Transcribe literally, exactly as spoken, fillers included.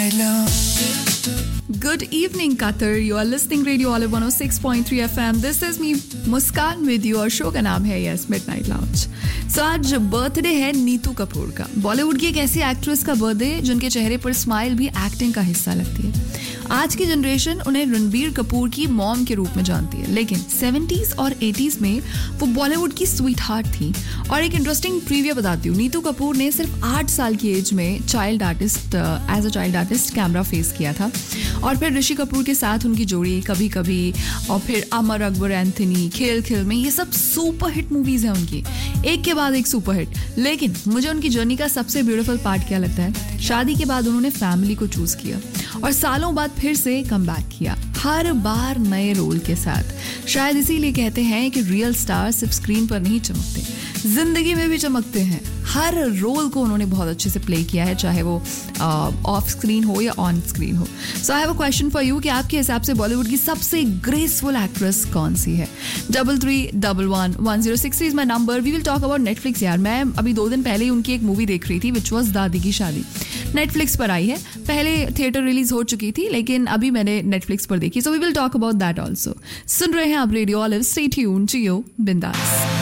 Midnight Lounge. Good evening, Qatar. You are listening Radio Olive one oh six point three F M. This is me, Muskan with you और show का नाम है Yes Midnight Lounge. So आज birthday है नीतू कपूर का. बॉलीवुड की एक ऐसी एक्ट्रेस का बर्थडे जिनके चेहरे पर स्माइल भी एक्टिंग का हिस्सा लगती है. आज की जनरेशन उन्हें रणबीर कपूर की मॉम के रूप में जानती है, लेकिन सेवेंटीज़ और एटीज़ में वो बॉलीवुड की स्वीट हार्ट थी. और एक इंटरेस्टिंग प्रीविया बताती हूँ. नीतू कपूर ने सिर्फ आठ साल की एज में child artist as a child artist camera face किया था और फिर ऋषि कपूर के साथ उनकी जोड़ी कभी कभी और फिर अमर अकबर एंथनी, खेल खेल में, ये सब सुपर हिट मूवीज हैं उनकी, एक के बाद एक सुपर हिट. लेकिन मुझे उनकी जर्नी का सबसे ब्यूटीफुल पार्ट क्या लगता है, शादी के बाद उन्होंने फैमिली को चूज किया और सालों बाद फिर से कम बैक किया, हर बार नए रोल के साथ. शायद इसीलिए कहते हैं कि रियल स्टार सिर्फ स्क्रीन पर नहीं चमकते, जिंदगी में भी चमकते हैं. हर रोल को उन्होंने बहुत अच्छे से प्ले किया है, चाहे वो ऑफ स्क्रीन हो या ऑन स्क्रीन हो. सो I have a question for you कि आपके हिसाब से बॉलीवुड की सबसे ग्रेसफुल एक्ट्रेस कौन सी है? Double three double one one zero six three is my number. We will talk about Netflix. यार मैं अभी दो दिन पहले ही उनकी एक मूवी देख रही थी विच वॉज दादी की शादी. नेटफ्लिक्स पर आई है, पहले थिएटर रिलीज हो चुकी थी लेकिन अभी मैंने नेटफ्लिक्स पर देखी. So we will talk about that also. सुन रहे हैं आप रेडियो ऑलिव. स्टे ट्यून्ड, जियो बिंदास.